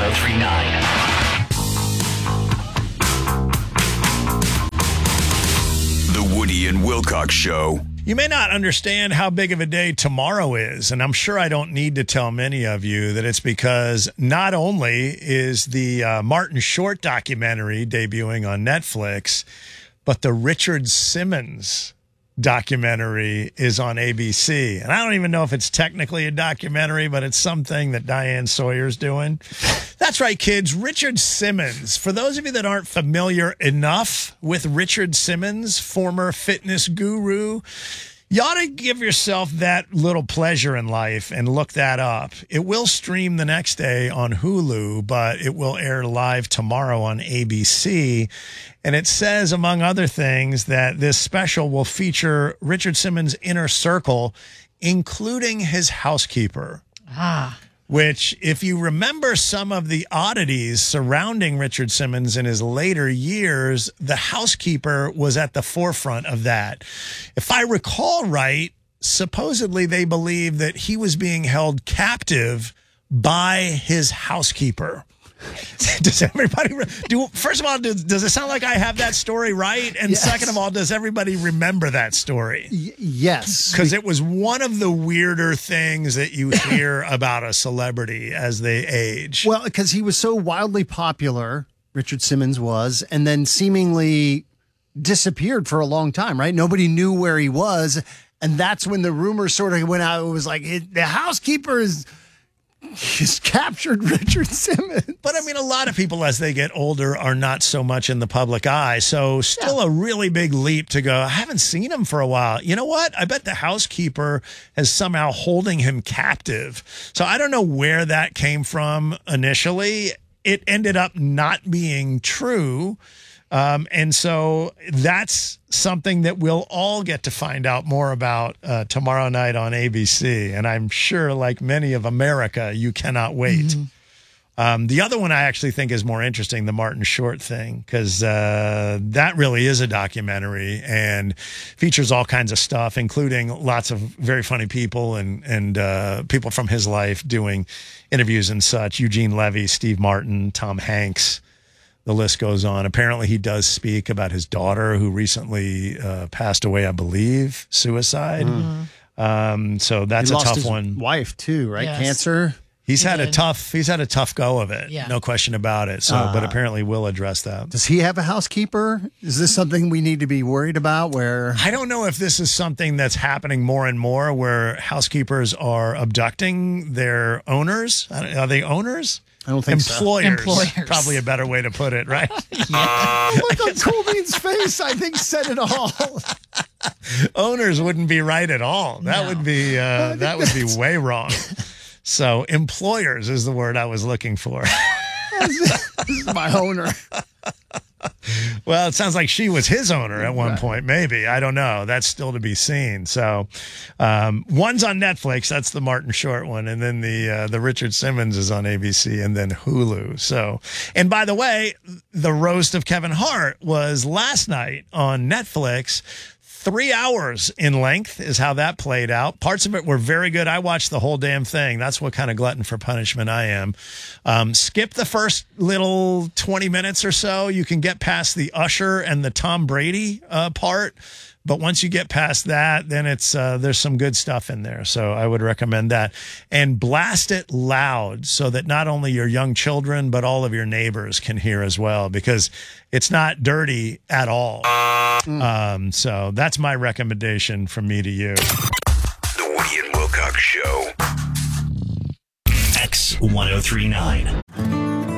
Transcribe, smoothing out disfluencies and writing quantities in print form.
X1039. The Woody and Wilcox Show. You may not understand how big of a day tomorrow is, and I'm sure I don't need to tell many of you that it's because not only is the Martin Short documentary debuting on Netflix, but the Richard Simmons documentary is on ABC. And I don't even know if it's technically a documentary, but it's something that Diane Sawyer's doing. That's right, kids. Richard Simmons. For those of you that aren't familiar enough with Richard Simmons, former fitness guru, you ought to give yourself that little pleasure in life and look that up. It will stream the next day on Hulu, but it will air live tomorrow on ABC. And it says, among other things, that this special will feature Richard Simmons' inner circle, including his housekeeper. Which, if you remember some of the oddities surrounding Richard Simmons in his later years, the housekeeper was at the forefront of that. If I recall right, supposedly they believe that he was being held captive by his housekeeper. Does everybody first of all, does it sound like I have that story right? And yes. Second of all, does everybody remember that story? Yes. Because it was one of the weirder things that you hear about a celebrity as they age. Well, because he was so wildly popular, Richard Simmons was, and then seemingly disappeared for a long time, right? Nobody knew where he was. And that's when the rumors sort of went out. It was like, the housekeeper He's captured Richard Simmons. But I mean, a lot of people as they get older are not so much in the public eye. So still a really big leap to go, I haven't seen him for a while. You know what? I bet the housekeeper is somehow holding him captive. So I don't know where that came from initially. It ended up not being true. And so that's something that we'll all get to find out more about tomorrow night on ABC. And I'm sure, like many of America, you cannot wait. The other one I actually think is more interesting, the Martin Short thing, because that really is a documentary and features all kinds of stuff, including lots of very funny people and people from his life doing interviews and such. Eugene Levy, Steve Martin, Tom Hanks. The list goes on. Apparently, he does speak about his daughter who recently passed away, I believe, suicide. So that's a tough one. Wife too, right? Yes. Cancer. He's had a tough go of it. Yeah. No question about it. So, but apparently we'll address that. Does he have a housekeeper? Is this something we need to be worried about? Where I don't know if this is something that's happening more and more, where housekeepers are abducting their owners. Are they owners? I don't think Employers. Employers. Probably a better way to put it, right? Look on Cool Bean's face. I think said it all. Owners wouldn't be right at all. That would be way wrong. So employers is the word I was looking for. This is my owner. Well, it sounds like she was his owner at one point, maybe. I don't know. That's still to be seen. So one's on Netflix. That's the Martin Short one. And then the Richard Simmons is on ABC and then Hulu. So, and by the way, the roast of Kevin Hart was last night on Netflix. 3 hours in length is how that played out. Parts of it were very good. I watched the whole damn thing. That's what kind of glutton for punishment I am. Skip the first little 20 minutes or so. You can get past the Usher and the Tom Brady part. But once you get past that, then it's there's some good stuff in there. So I would recommend that. And blast it loud so that not only your young children, but all of your neighbors can hear as well, because it's not dirty at all. So that's my recommendation from me to you. The Woody and Wilcox Show. X1039.